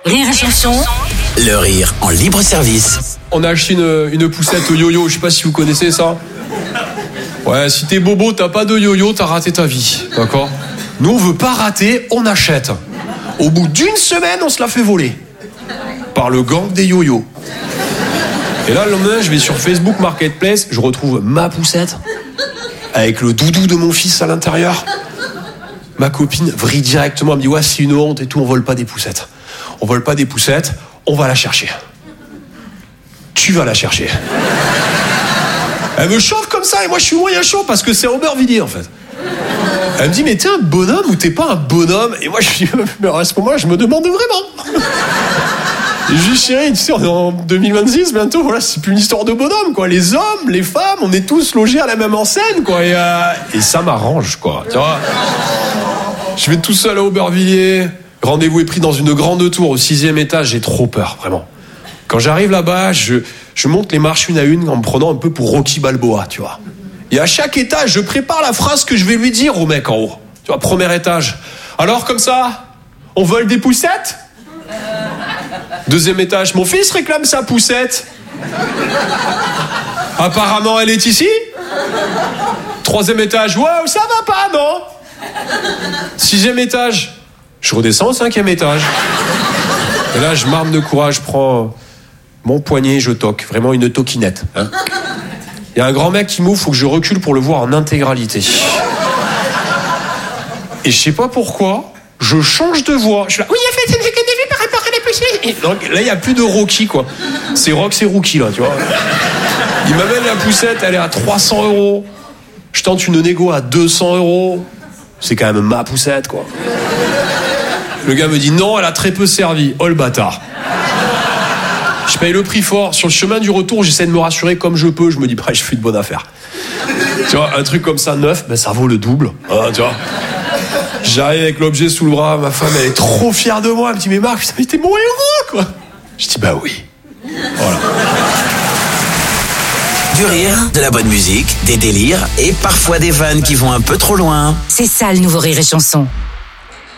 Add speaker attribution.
Speaker 1: Rire et chanson.
Speaker 2: Le rire en libre service.
Speaker 3: On a acheté une poussette yo-yo, je sais pas si vous connaissez ça. Ouais, si t'es bobo, t'as pas de yo-yo, t'as raté ta vie, d'accord ? Nous, on veut pas rater, on achète. Au bout d'une semaine, on se la fait voler. Par le gang des yo-yo. Et là, le lendemain, je vais sur Facebook Marketplace, je retrouve ma poussette, avec le doudou de mon fils à l'intérieur. Ma copine vrille directement, elle me dit « Ouais, c'est une honte et tout, on vole pas des poussettes. On vole pas des poussettes, on va la chercher. » Tu vas la chercher. Elle me chauffe comme ça, et moi je suis moyen chaud, parce que c'est Aubervilliers, en fait. Elle me dit « Mais t'es un bonhomme ou t'es pas un bonhomme ?» Et moi, je suis à ce moment-là, je me demande vraiment. Et je dis « Chérie, tu sais, on est en 2026 bientôt, voilà, c'est plus une histoire de bonhomme, quoi. Les hommes, les femmes, on est tous logés à la même enseigne, quoi. Et ça m'arrange, quoi. Tu vois ? Je vais tout seul à Aubervilliers. Rendez-vous est pris dans une grande tour au 6e étage. J'ai trop peur, vraiment. Quand j'arrive là-bas, je monte les marches une à une en me prenant un peu pour Rocky Balboa, tu vois. Et à chaque étage, je prépare la phrase que je vais lui dire au mec en haut. Tu vois, premier étage. Alors, comme ça, on vole des poussettes ? Deuxième étage, mon fils réclame sa poussette. Apparemment, elle est ici. Troisième étage, wow, ça va pas, non ? Sixième étage, je redescends au 5e étage. Et là, je m'arme de courage, je prends mon poignet, je toque. Vraiment une toquinette. Hein. Il y a un grand mec qui m'ouvre, faut que je recule pour le voir en intégralité. Et je sais pas pourquoi, je change de voix. Je suis là, oui, il fait par réparer les poussettes. Donc là, il n'y a plus de Rocky, quoi. C'est Rock, c'est Rookie, là, tu vois. Il m'amène la poussette, elle est à 300 €. Je tente une négo à 200 €. C'est quand même ma poussette, quoi. Le gars me dit non, elle a très peu servi. Oh le bâtard. Je paye le prix fort. Sur le chemin du retour, j'essaie de me rassurer comme je peux. Je me dis, je fais une bonne affaire. Tu vois, un truc comme ça, neuf, ça vaut le double. Ah, tu vois. J'arrive avec l'objet sous le bras. Ma femme, elle est trop fière de moi. Elle me dit, mais Marc, putain, mais t'es mon héros, quoi. Je dis, bah oui. Voilà.
Speaker 2: Du rire, de la bonne musique, des délires et parfois des vannes qui vont un peu trop loin.
Speaker 1: C'est ça le nouveau Rire et chanson.